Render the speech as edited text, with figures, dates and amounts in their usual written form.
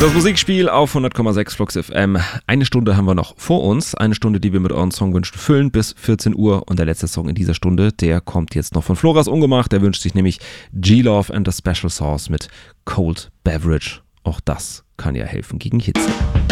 Das Musikspiel auf 100,6 Flux FM. Eine Stunde haben wir noch vor uns. Eine Stunde, die wir mit euren Songwünschen füllen bis 14 Uhr. Und der letzte Song in dieser Stunde, der kommt jetzt noch von Floras Ungemacht. Der wünscht sich nämlich G-Love and the Special Sauce mit Cold Beverage. Auch das kann ja helfen gegen Hitze.